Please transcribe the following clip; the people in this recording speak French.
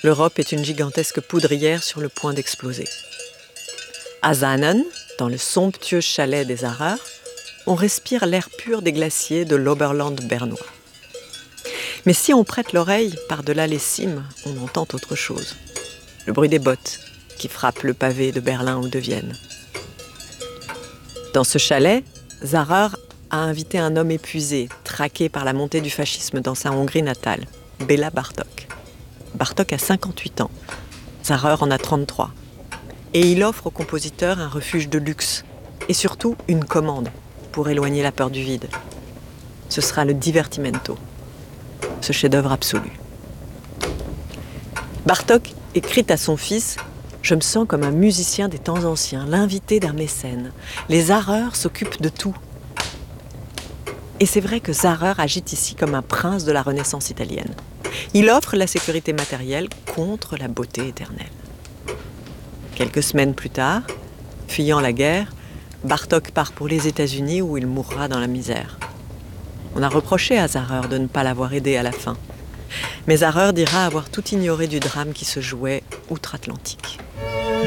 l'Europe est une gigantesque poudrière sur le point d'exploser. À Zanen, dans le somptueux chalet des Harrer, on respire l'air pur des glaciers de l'Oberland bernois. Mais si on prête l'oreille par-delà les cimes, on entend autre chose. Le bruit des bottes qui frappent le pavé de Berlin ou de Vienne. Dans ce chalet, Zahrer a invité un homme épuisé, traqué par la montée du fascisme dans sa Hongrie natale, Béla Bartók. Bartók a 58 ans, Zahrer en a 33. Et il offre au compositeur un refuge de luxe, et surtout une commande pour éloigner la peur du vide. Ce sera le Divertimento, ce chef-d'œuvre absolu. Bartók écrit à son fils « Je me sens comme un musicien des temps anciens, l'invité d'un mécène. Les Harrer s'occupent de tout. » Et c'est vrai que Zahrer agite ici comme un prince de la Renaissance italienne. Il offre la sécurité matérielle contre la beauté éternelle. Quelques semaines plus tard, fuyant la guerre, Bartók part pour les États-Unis où il mourra dans la misère. On a reproché à Zahrer de ne pas l'avoir aidé à la fin. Mais Zahrer dira avoir tout ignoré du drame qui se jouait outre-Atlantique.